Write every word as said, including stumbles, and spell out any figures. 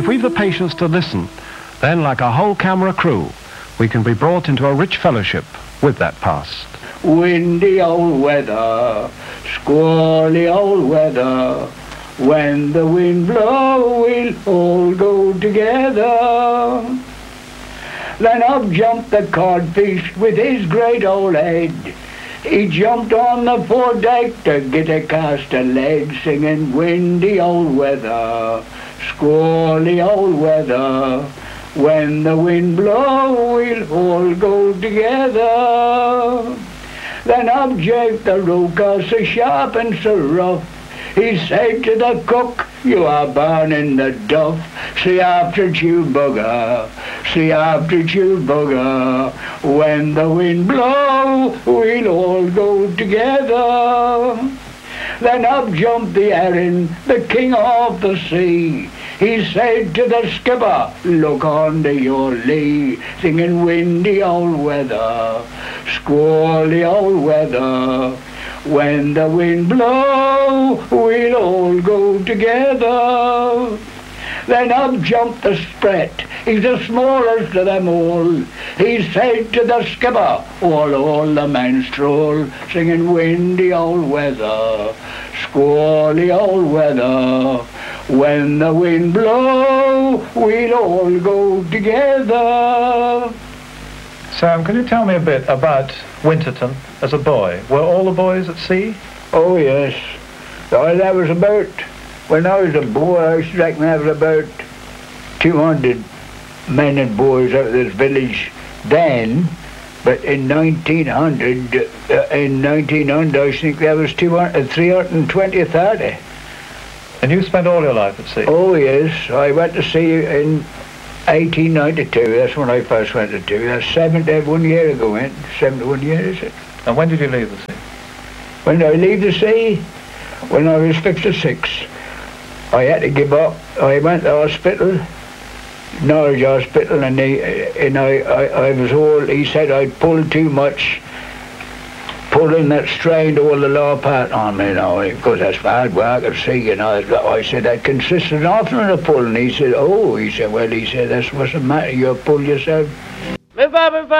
if we've the patience to listen, then like a whole camera crew, we can be brought into a rich fellowship with that past. Windy old weather, squally old weather, when the wind blow, we'll all go together. Then up jumped the codfish with his great old head. He jumped on the foredeck to get a cast of lead, singing windy old weather, squally old weather, when the wind blow, we'll all go together. Then up japed the roker, so sharp and so rough. He said to the cook, you are burning the duff. See after you, bugger, see after you, bugger. When the wind blow, we'll all go together. Then up jumped the herring, the king of the sea. He said to the skipper, look under your lee, singing windy old weather, squally old weather. When the wind blow, we'll all go together. Then up jumped the sprat, he's the smallest of them all. He said to the skipper, all, all the men stroll, singing windy old weather, squally old weather. When the wind blow, we'll all go together. Sam, can you tell me a bit about Winterton as a boy? Were all the boys at sea? Oh, yes. Oh, that was about, when I was a boy, I used to reckon there was about two hundred men and boys out of this village then. But in nineteen hundred, uh, in nineteen hundred, I think there was two hundred, three hundred twenty, thirty. And you spent all your life at sea? Oh, yes. I went to sea in eighteen ninety-two. That's when I first went to sea. That's seventy-one years ago, ain't it? seventy-one years, is it? And when did you leave the sea? When did I leave the sea? When I was fifty-six. I had to give up. I went to the hospital, Norwich Hospital, and, they, and I, I, I was all, he said I'd pulled too much, pulling that strained all the lower part on me, you know, because that's hard work at sea, you know. I said, that consists of nothing of pulling. He said, oh, he said, well, he said, that's what's the matter, you pull yourself.